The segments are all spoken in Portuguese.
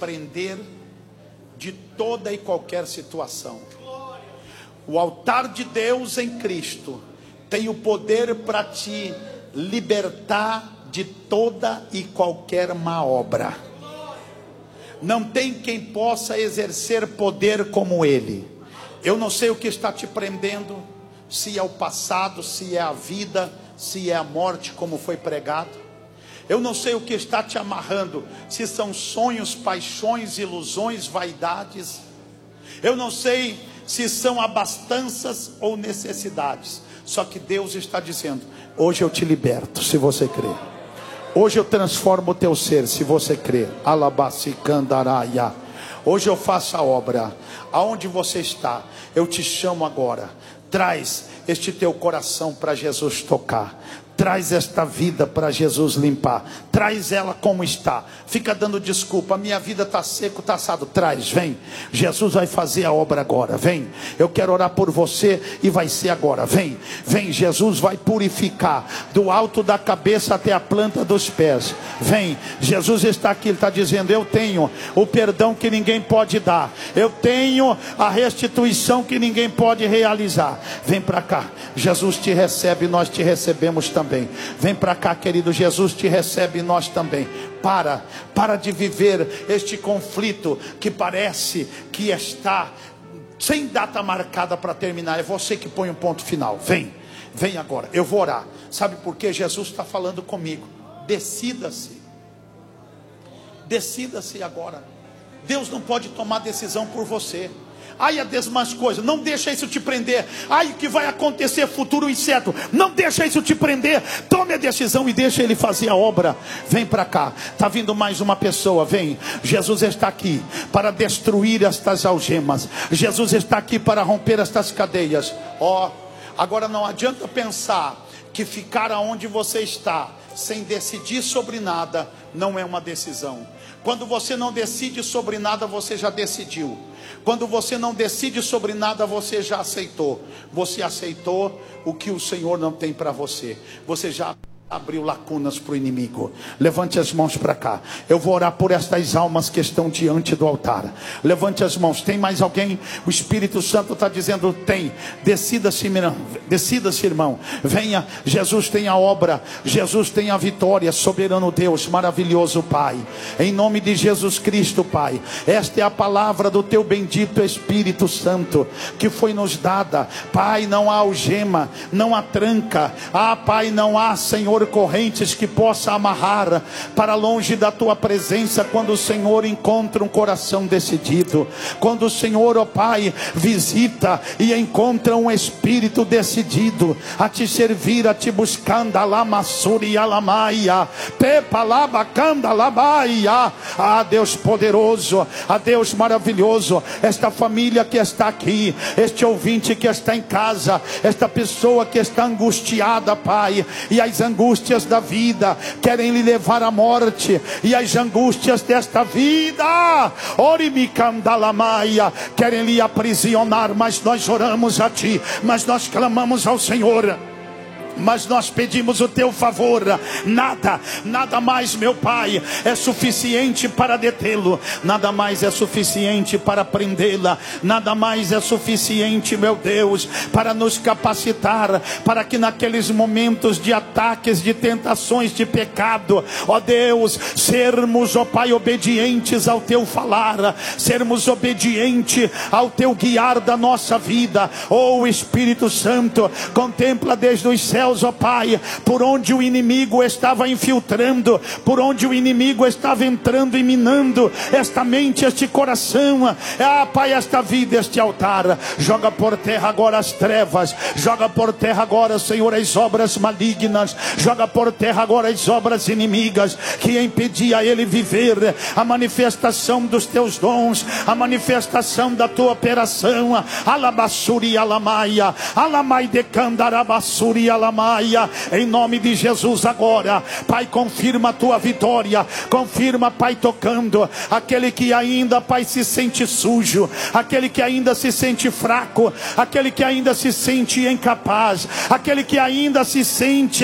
desprender de toda e qualquer situação. O altar de Deus em Cristo tem o poder para te libertar de toda e qualquer má obra. Não tem quem possa exercer poder como Ele. Eu não sei o que está te prendendo, se é o passado, se é a vida, se é a morte, como foi pregado. Eu não sei o que está te amarrando, se são sonhos, paixões, ilusões, vaidades. Eu não sei se são abastanças ou necessidades. Só que Deus está dizendo: hoje eu te liberto, se você crer. Hoje eu transformo o teu ser, se você crer. Alabacicandaraia. Hoje eu faço a obra. Aonde você está, eu te chamo agora. Traz este teu coração para Jesus tocar. Traz esta vida para Jesus limpar. Traz ela como está. Fica dando desculpa: minha vida está seco, está assado. Traz, vem. Jesus vai fazer a obra agora. Vem. Eu quero orar por você e vai ser agora. Vem. Vem. Jesus vai purificar do alto da cabeça até a planta dos pés. Vem. Jesus está aqui. Ele está dizendo: eu tenho o perdão que ninguém pode dar. Eu tenho a restituição que ninguém pode realizar. Vem para cá. Jesus te recebe, nós te recebemos também. Vem para cá, querido. Jesus te recebe e nós também. Para de viver este conflito que parece que está sem data marcada para terminar. É você que põe um ponto final. Vem agora. Eu vou orar. Sabe por quê? Jesus está falando comigo. Decida-se. Decida-se agora. Deus não pode tomar decisão por você. Ai, as demais coisas, não deixa isso te prender. Ai, o que vai acontecer, futuro incerto, não deixa isso te prender. Tome a decisão e deixa Ele fazer a obra. Vem para cá, está vindo mais uma pessoa. Vem, Jesus está aqui para destruir estas algemas. Jesus está aqui para romper estas cadeias. Agora não adianta pensar que ficar aonde você está sem decidir sobre nada não é uma decisão. Quando você não decide sobre nada, você já decidiu. Quando você não decide sobre nada, você já aceitou. Você aceitou o que o Senhor não tem para você. Você já abriu lacunas para o inimigo. Levante as mãos para cá. Eu vou orar por estas almas que estão diante do altar. Levante as mãos. Tem mais alguém? O Espírito Santo está dizendo: tem. Decida-se, irmão. Decida-se, irmão. Venha. Jesus tem a obra. Jesus tem a vitória. Soberano Deus, maravilhoso Pai. Em nome de Jesus Cristo, Pai. Esta é a palavra do teu bendito Espírito Santo que foi nos dada. Pai, não há algema, não há tranca. Pai, não há, Senhor, correntes que possa amarrar para longe da tua presença. Quando o Senhor encontra um coração decidido, quando o Senhor, ó Pai, visita e encontra um espírito decidido a te servir, a te buscar, Deus poderoso, a Deus maravilhoso, esta família que está aqui, este ouvinte que está em casa, esta pessoa que está angustiada, Pai, e as angústias da vida querem lhe levar à morte, e as angústias desta vida querem lhe aprisionar, mas nós oramos a Ti, mas nós clamamos ao Senhor, mas nós pedimos o teu favor. Nada mais, meu Pai, é suficiente para detê-lo. Nada mais é suficiente para prendê-la. Nada mais é suficiente, meu Deus, para nos capacitar, para que naqueles momentos de ataques, de tentações, de pecado, ó Deus, sermos, ó Pai, obedientes ao teu falar, sermos obedientes ao teu guiar da nossa vida. Ó Espírito Santo, contempla desde os céus, ó Pai, por onde o inimigo estava infiltrando, por onde o inimigo estava entrando e minando esta mente, este coração, Pai, esta vida, este altar. Joga por terra agora as trevas, joga por terra agora, Senhor, as obras malignas, joga por terra agora as obras inimigas que impedia a ele viver a manifestação dos teus dons, a manifestação da tua operação. Alabassuri alamaia, alamai de candarabassuri alamaia. Em nome de Jesus agora, Pai, confirma a tua vitória. Confirma, Pai, tocando aquele que ainda, Pai, se sente sujo, aquele que ainda se sente fraco, aquele que ainda se sente incapaz, aquele que ainda se sente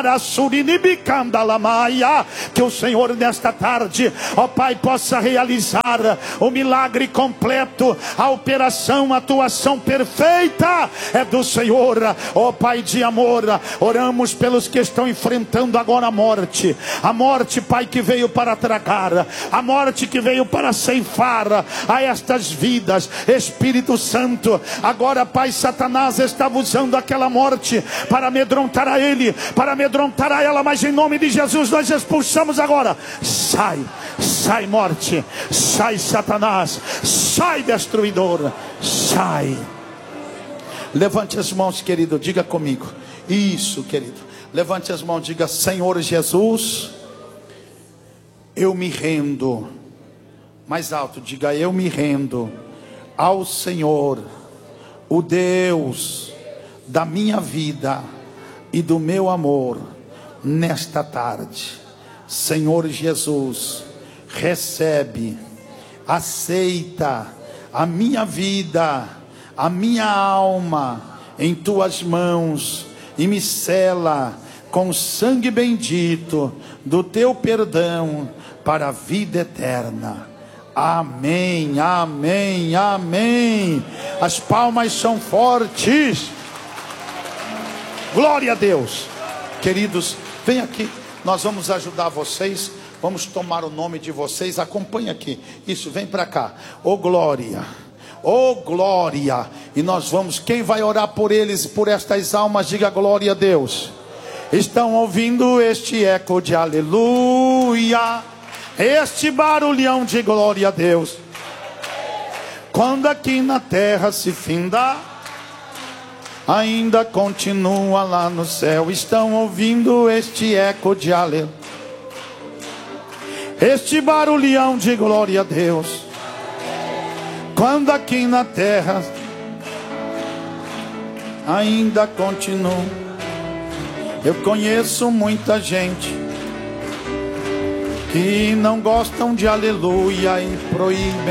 que o Senhor nesta tarde, ó Pai, possa realizar o milagre completo, a operação, a atuação perfeita é do Senhor. Ó Pai de amor, oramos pelos que estão enfrentando agora a morte, Pai, que veio para tragar, a morte que veio para ceifar a estas vidas. Espírito Santo, agora, Pai, Satanás estava usando aquela morte para amedrontar a ele, para amedrontar a ela, mas em nome de Jesus nós expulsamos agora. Sai morte, sai Satanás, sai destruidor, sai. Levante as mãos, querido, diga comigo. Isso, querido, levante as mãos, diga: Senhor Jesus, eu me rendo. Mais alto, diga: eu me rendo ao Senhor, o Deus da minha vida e do meu amor, nesta tarde. Senhor Jesus, recebe, aceita a minha vida, a minha alma em tuas mãos, e me sela com o sangue bendito do teu perdão para a vida eterna. Amém, amém, amém. As palmas são fortes. Glória a Deus. Queridos, vem aqui, nós vamos ajudar vocês. Vamos tomar o nome de vocês. Acompanhe aqui. Isso, vem para cá. Ô glória, ô glória. E nós vamos, quem vai orar por eles, por estas almas, diga glória a Deus. Estão ouvindo este eco de aleluia, este barulhão de glória a Deus. Quando aqui na terra se finda, ainda continua lá no céu. Estão ouvindo este eco de aleluia, este barulhão de glória a Deus. Quando aqui na terra ainda continua. Eu conheço muita gente que não gostam de aleluia e proíbem